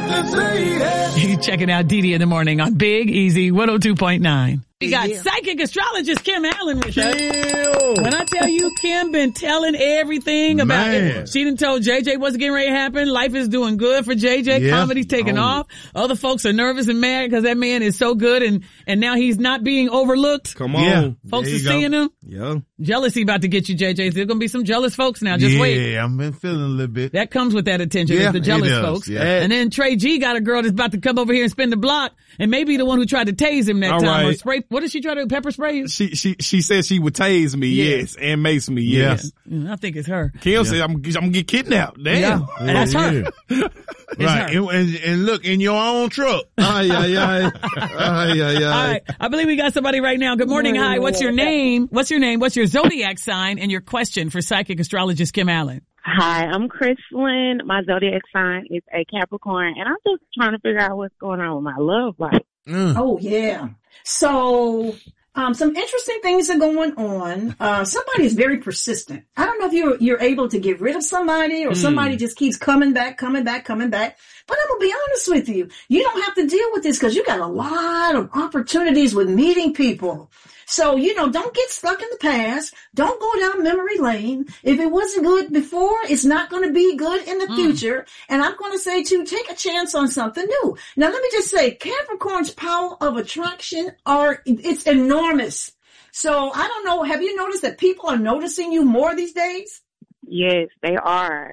You checking out Dee Dee in the morning on Big Easy 102.9. We got psychic astrologist Kim Allen with us. When I tell you Kim been telling everything about it. She done told JJ what's getting ready to happen. Life is doing good for JJ. Yeah. Comedy's taking off. Other folks are nervous and mad because that man is so good and now he's not being overlooked. Come on. Yeah. Folks are seeing him. Yeah. Jealousy about to get you, JJ. There's going to be some jealous folks now. Just wait. Yeah, I've been feeling a little bit. That comes with that attention. Yeah, the jealous folks. Yeah. And then Trey G got a girl that's about to come over here and spin the block and maybe the one who tried to tase him that time or spray. What did she try to do? Pepper spray you? She said she would tase me, yes, and mace me, yes. I think it's her. Kim said I'm gonna get kidnapped. Damn. Yeah. And that's her. Right. And look, in your own truck. All right. I believe we got somebody right now. Good morning. Hi. What's your name? What's your zodiac sign and your question for psychic astrologist Kim Allen? Hi, I'm Crystalline. My zodiac sign is a Capricorn, and I'm just trying to figure out what's going on with my love life. Oh, yeah. So, some interesting things are going on. Somebody is very persistent. I don't know if you're able to get rid of somebody or somebody just keeps coming back. But I'm going to be honest with you. You don't have to deal with this because you got a lot of opportunities with meeting people. So, don't get stuck in the past. Don't go down memory lane. If it wasn't good before, it's not going to be good in the future. And I'm going to say too, take a chance on something new. Now, let me just say, Capricorn's power of attraction it's enormous. So I don't know. Have you noticed that people are noticing you more these days? Yes, they are.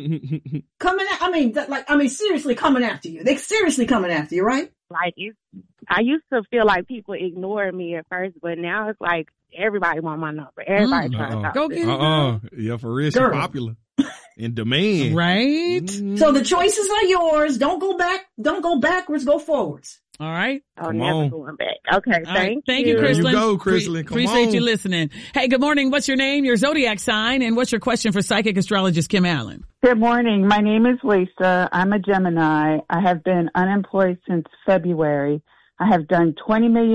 Seriously coming after you. They're seriously coming after you, right? I used to feel like people ignored me at first, but now it's like everybody want my number. Everybody trying to talk. Go get it. Yeah, for real, she's popular. In demand. Right? So the choices are yours. Don't go back. Don't go backwards. Go forwards. All right. Never going back. Okay. Thank you, Crystalline. There you go, Crystalline. Appreciate you listening. Hey, good morning. What's your name, your zodiac sign, and what's your question for psychic astrologist Kim Allen? Good morning. My name is Lisa. I'm a Gemini. I have been unemployed since February. I have done 20 million